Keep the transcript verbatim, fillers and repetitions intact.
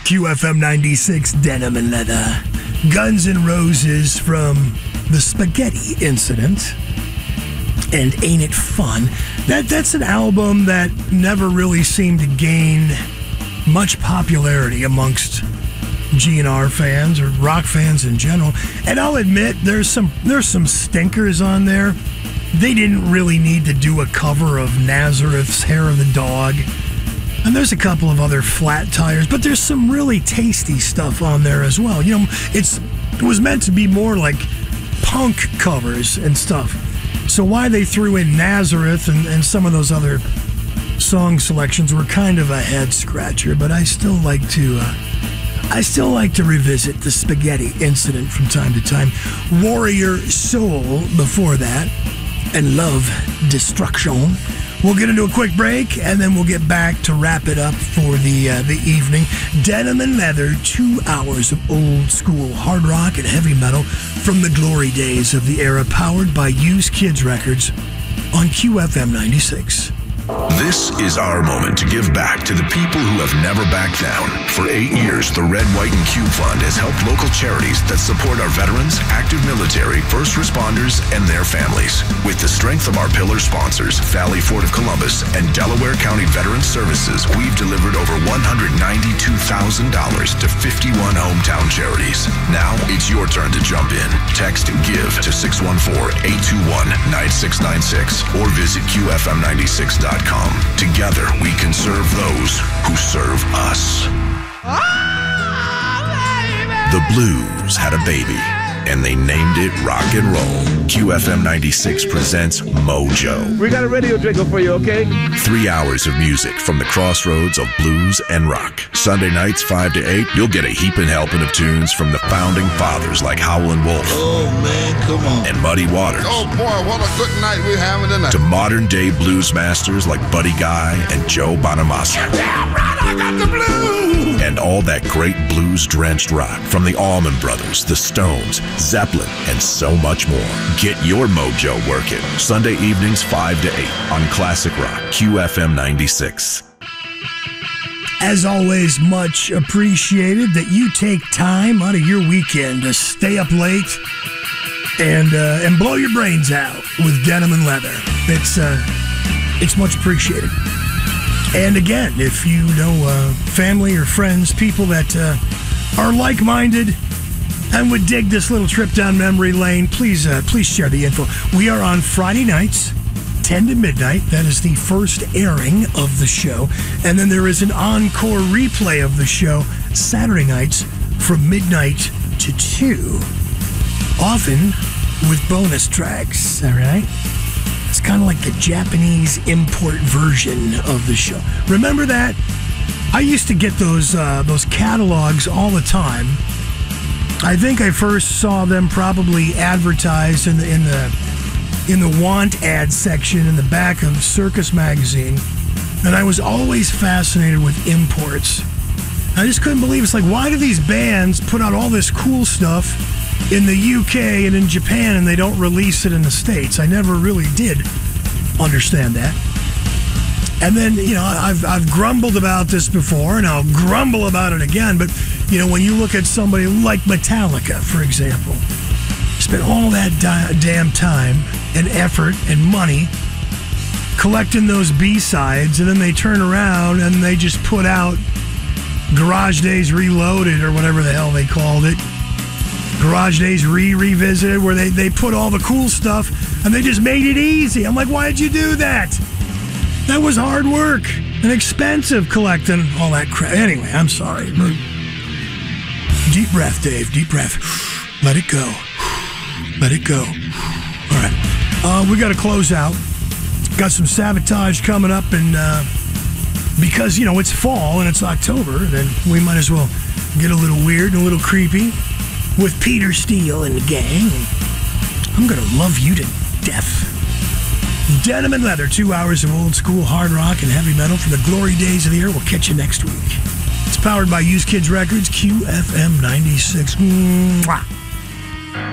Q F M ninety-six, Denim and Leather. Guns N' Roses from the Spaghetti Incident. And Ain't It Fun? That That's an album that never really seemed to gain much popularity amongst G N R fans or rock fans in general. And I'll admit, there's some there's some stinkers on there. They didn't really need to do a cover of Nazareth's Hair of the Dog. And there's a couple of other flat tires, but there's some really tasty stuff on there as well. You know, it's it was meant to be more like punk covers and stuff. So why they threw in Nazareth and, and some of those other song selections were kind of a head scratcher, but I still like to uh, I still like to revisit the Spaghetti Incident from time to time. Warrior Soul before that, and Love Destruction. We'll get into a quick break, and then we'll get back to wrap it up for the uh, the evening. Denim and Leather, two hours of old school hard rock and heavy metal from the glory days of the era, powered by Used Kids Records on Q F M ninety-six. This is our moment to give back to the people who have never backed down. For eight years, the Red, White, and Cube Fund has helped local charities that support our veterans, active military, first responders, and their families. With the strength of our pillar sponsors, Valley Fort of Columbus and Delaware County Veterans Services, we've delivered over one hundred ninety-two thousand dollars to fifty-one hometown charities. Now, it's your turn to jump in. Text GIVE to six one four, eight two one, nine six nine six or visit Q F M ninety-six dot com. Together, we can serve those who serve us. The Blues had a baby, and they named it rock and roll. Q F M ninety-six presents Mojo. We got a radio jingle for you, okay? Three hours of music from the crossroads of blues and rock. Sunday nights, five to eight, you'll get a heaping helping of tunes from the founding fathers like Howlin' Wolf. Oh, man, come on. And Muddy Waters. Oh, boy, what a good night we're having tonight. To modern-day blues masters like Buddy Guy and Joe Bonamassa. Damn right, I got the blues! And all that great blues-drenched rock from the Allman Brothers, the Stones, Zeppelin, and so much more. Get your mojo working. Sunday evenings, five to eight on Classic Rock, Q F M ninety-six. As always, much appreciated that you take time out of your weekend to stay up late and uh, and blow your brains out with Denim and Leather. It's uh, it's much appreciated. And again, if you know uh, family or friends, people that uh, are like-minded and would dig this little trip down memory lane, please uh, please share the info. We are on Friday nights, ten to midnight. That is the first airing of the show. And then there is an encore replay of the show Saturday nights from midnight to two. Often with bonus tracks, all right? It's kind of like the Japanese import version of the show. Remember that? I used to get those uh, those catalogs all the time. I think I first saw them probably advertised in the in the in the want ad section in the back of Circus magazine, and I was always fascinated with imports. I just couldn't believe it's like, why do these bands put out all this cool stuff in the U K and in Japan and they don't release it in the States? I never really did understand that. And then, you know, I've I've grumbled about this before, and I'll grumble about it again, but, you know, when you look at somebody like Metallica, for example, spent all that di- damn time and effort and money collecting those B-sides, and then they turn around and they just put out Garage Days Reloaded or whatever the hell they called it. Garage Days Re-Revisited, where they, they put all the cool stuff and they just made it easy. I'm like, why did you do that? That was hard work and expensive collecting all that crap. Anyway, I'm sorry. Deep breath, Dave. Deep breath. Let it go. Let it go. All right. Uh, we got to close out. Got some Sabotage coming up, and uh, because, you know, it's fall and it's October, then we might as well get a little weird and a little creepy with Peter Steele and the gang. I'm going to love you to death. Denim and Leather, two hours of old school hard rock and heavy metal from the glory days of the era. We'll catch you next week. It's powered by Used Kids Records, Q F M ninety-six. Mwah.